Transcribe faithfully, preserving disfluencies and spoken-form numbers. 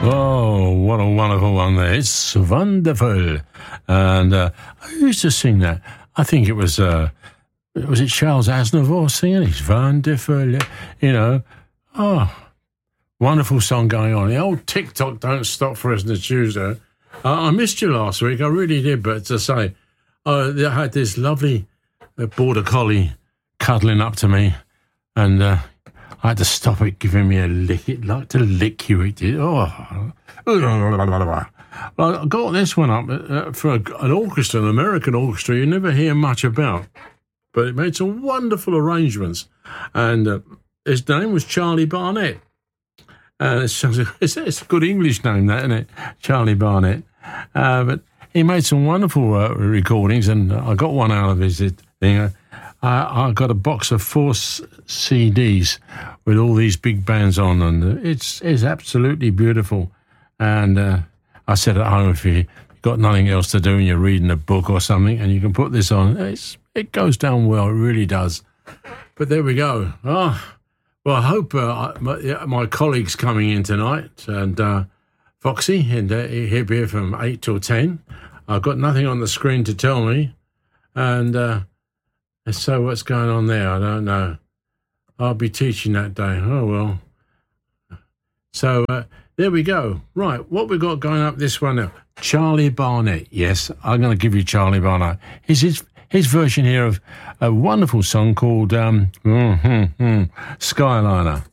Oh, what a wonderful one there. It's wonderful. And uh, I used to sing that. I think it was, uh, was it Charles Aznavour singing? It's wonderful, you know. Oh, wonderful song going on. The old TikTok don't stop for us in the Tuesday. Uh, I missed you last week. I really did. But to say, uh, I had this lovely uh, border collie cuddling up to me, and uh, I had to stop it giving me a lick. It liked to lick you. It did. Oh. Well, I got this one up uh, for a, an orchestra, an American orchestra you never hear much about. But it made some wonderful arrangements. And uh, his name was Charlie Barnett. And it's, it's, it's a good English name, that, isn't it? Charlie Barnett. Uh, but he made some wonderful uh, recordings, and I got one out of his thing. Uh, I, I got a box of four C Ds with all these big bands on, and it's it's absolutely beautiful. And uh, I said at home, if you've got nothing else to do and you're reading a book or something, and you can put this on, it's, it goes down well, it really does. But there we go. Oh, well, I hope uh, my, my colleague's coming in tonight, and uh, Foxy, and uh, he'll be here from eight till ten. I've got nothing on the screen to tell me, and uh, so what's going on there? I don't know. I'll be teaching that day. Oh, well. So uh, there we go. Right, what we got going up this one now? Charlie Barnett. Yes, I'm going to give you Charlie Barnett. His, his, his version here of a wonderful song called um, mm-hmm, mm, Skyliner.